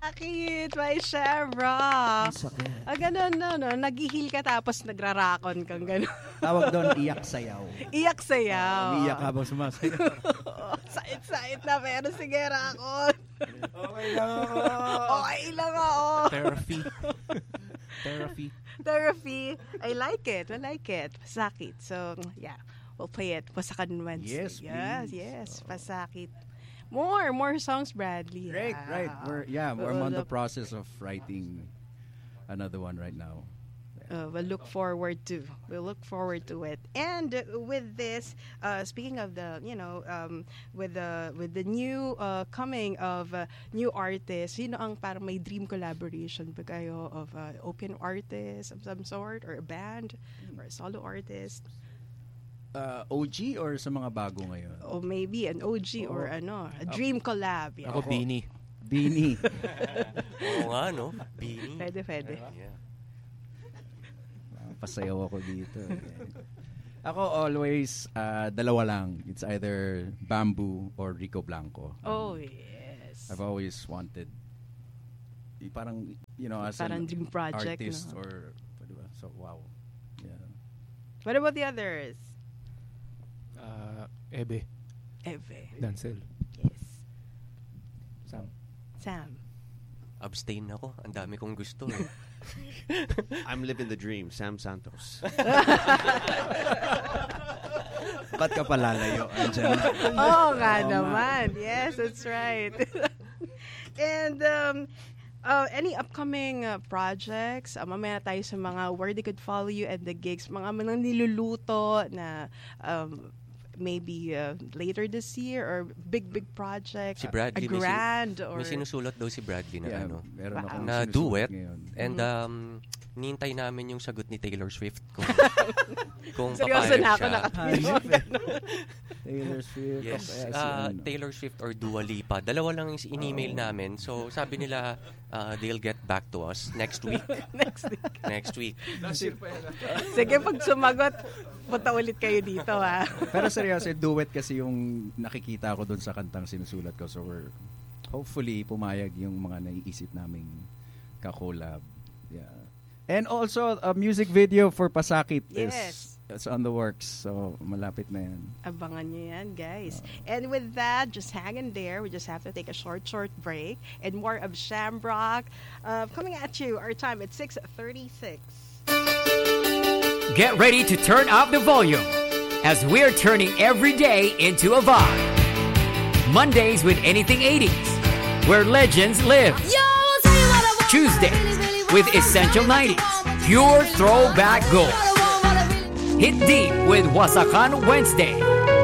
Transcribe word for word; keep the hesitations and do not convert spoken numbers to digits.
Sakit, may Shamrock. Sakit. Ah, ganun, no, no. Nag-heal ka tapos nagrarakon kang ganun. Tawag doon, iyak sayaw. Iyak sayaw. Iyak habang sumasayaw. Sait-sait na, pero sige, rakon. Okay lang ako. Okay lang ako. Therapy. Therapy. Therapy. I like it. I like it. Pasakit. So, yeah. We'll play it. Pasakan Wednesday. Yes, Yes, please. yes. Pasakit. More, more songs, Bradley. Right, Yeah. right. We're yeah, we're Uh, on the the- process of writing another one right now. Uh, we'll look forward to. We'll look forward to it. And uh, with this, uh, speaking of the, you know, um, with the with the new uh, coming of uh, new artists, sino ang parang may dream collaboration ba kayo of uh, open artist of some sort or a band or a solo artist? Uh, O G or sa mga bago ngayon? Or maybe an O G or ano, a dream collab. Yeah. Ako, Beanie. Beanie. Oo nga, no? Beanie. Pwede, pwede. Yeah. Pasayaw ako dito. Ako always, uh, dalawa lang. It's either Bamboo or Rico Blanco. Oh, yes. I've always wanted, y- parang, you know, as Parang an dream project, artist no? or, diba? So, wow. Yeah. What about the others? Uh, Ebe. Eve. Dancel. Yes. Sam. Sam. Abstain ako. Ang dami kong gusto eh. I'm living the dream, Sam Santos. Ba't ka palalayo? Andyan. Oo nga Oo naman. Yes, that's right. And um, uh, any upcoming uh, projects? Uh, mamaya tayo sa mga where they could follow you and the gigs. Mga mga niluluto na um, maybe uh, later this year or big, big project. Si Bradley, a may sin- grand or... May sinusulat daw si Bradley na Yeah, ano. meron Wow. akong Na sinusulat duet. ngayon. And um, nintay namin yung sagot ni Taylor Swift kung, kung Seryoso papayag na ako siya. nakatingin. Taylor Swift. Yes, o kaya si uh, ano. Taylor Swift or Dua Lipa. Dalawa lang yung in-email namin. So sabi nila, uh, they'll get back to us next week. Next week. Next week. Sige, pag sumagot, punta ulit kayo dito, ha? Pero seryoso, duet kasi yung nakikita ko doon sa kantang sinusulat ko. So we're hopefully pumayag yung mga naiisip naming ka-collab. Yeah. And also a music video for Pasakit Yes. is it's on the works. So malapit na yan. Abangan nyo yan, guys. And with that, just hang in there. We just have to take a short, short break. And more of Shamrock uh, coming at you. Our time at six thirty-six. Get ready to turn up the volume as we're turning every day into a vibe. Mondays with Anything eighties, where legends live. Tuesdays with Essential nineties, pure throwback gold. Hit deep with Wasakan Wednesday.